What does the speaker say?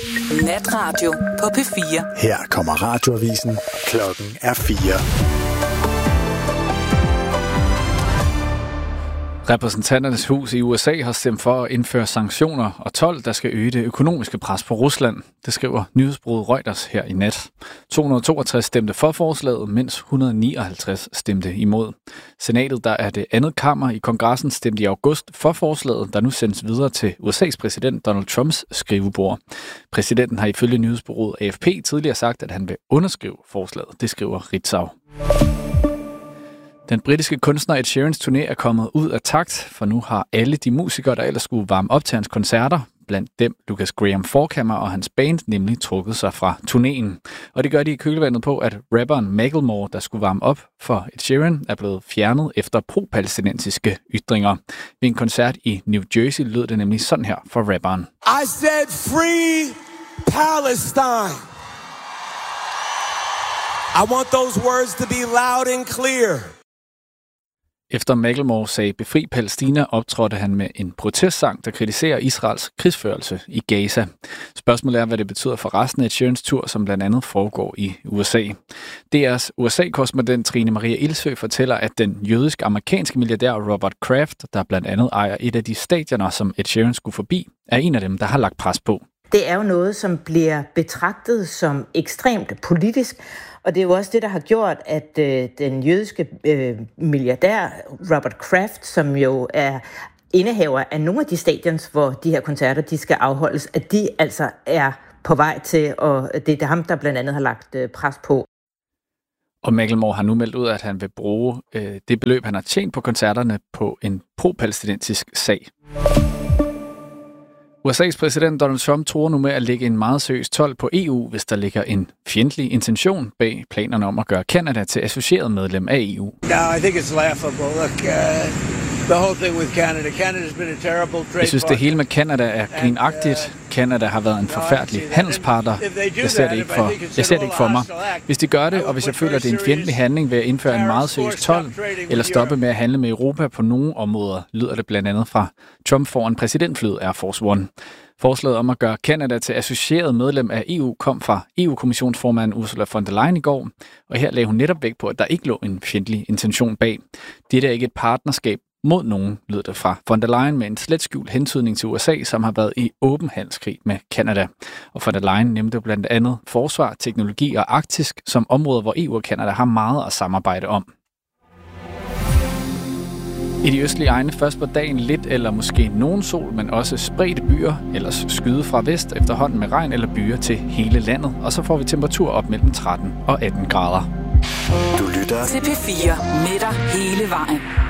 Natradio på P4. Her kommer radioavisen. Klokken er 4. Repræsentanternes hus i USA har stemt for at indføre sanktioner og told, der skal øge det økonomiske pres på Rusland. Det skriver nyhedsbureauet Reuters her i nat. 262 stemte for forslaget, mens 159 stemte imod. Senatet, der er det andet kammer i kongressen, stemte i august for forslaget, der nu sendes videre til USA's præsident Donald Trumps skrivebord. Præsidenten har ifølge nyhedsbureauet AFP tidligere sagt, at han vil underskrive forslaget. Det skriver Ritzau. Den britiske kunstner Ed Sheerans turné er kommet ud af takt, for nu har alle de musikere, der ellers skulle varme op til hans koncerter, blandt dem Lucas Graham Forkammer og hans band, nemlig trukket sig fra turnéen. Og det gør de i kølvandet på, at rapperen Macklemore, der skulle varme op for Ed Sheeran, er blevet fjernet efter pro-palæstinensiske ytringer. Ved en koncert i New Jersey lød det nemlig sådan her for rapperen. I said free Palestine. I want those words to be loud and clear. Efter Macklemore sagde befri Palæstina, optrådte han med en protestsang, der kritiserer Israels krigsførelse i Gaza. Spørgsmålet er, hvad det betyder for resten af Sheerans tur, som blandt andet foregår i USA. DR's USA-korrespondent Trine Maria Ilsø fortæller, at den jødisk-amerikanske milliardær Robert Kraft, der blandt andet ejer et af de stadioner, som Ed Sheeran skulle forbi, er en af dem, der har lagt pres på. Det er jo noget, som bliver betragtet som ekstremt politisk, og det er jo også det, der har gjort, at den jødiske milliardær Robert Kraft, som jo er indehaver af nogle af de stadions, hvor de her koncerter de skal afholdes, at de altså er på vej til, og det er ham, der blandt andet har lagt pres på. Og Macklemore har nu meldt ud, at han vil bruge det beløb, han har tjent på koncerterne, på en pro-palæstinensisk sag. USA's præsident Donald Trump tror nu med at lægge en meget seriøs told på EU, hvis der ligger en fjendtlig intention bag planerne om at gøre Canada til associeret medlem af EU. No, I think it's laughable. Look, the whole thing with Canada. Canada's been a terrible trade partner. Jeg synes, det hele med Canada er grinagtigt. Canada har været en forfærdelig handelspartner. Jeg ser det ikke for mig. Hvis de gør det, og hvis jeg føler, at det er en fjendtlig handling ved at indføre en meget seriøs told, eller stoppe med at handle med Europa på nogle områder, lyder det blandt andet fra Trump foran præsidentflyet Air Force One. Forslaget om at gøre Canada til associeret medlem af EU kom fra EU-kommissionsformand Ursula von der Leyen i går, og her lagde hun netop vægt på, at der ikke lå en fjendtlig intention bag. Det er ikke et partnerskab mod nogen, lød det fra von der Leyen med en slet skjult hentydning til USA, som har været i åben handelskrig med Canada. Og von der Leyen nævnte blandt andet forsvar, teknologi og arktisk som områder, hvor EU og Canada har meget at samarbejde om. I de østlige egne først på dagen lidt eller måske nogen sol, men også spredte byer, ellers skyde fra vest efterhånden med regn eller byer til hele landet. Og så får vi temperatur op mellem 13 og 18 grader. Du lytter til P4 med dig hele vejen.